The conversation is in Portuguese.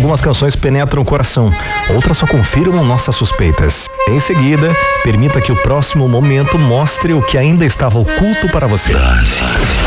Algumas canções penetram o coração, outras só confirmam nossas suspeitas. Em seguida, permita que o próximo momento mostre o que ainda estava oculto para você.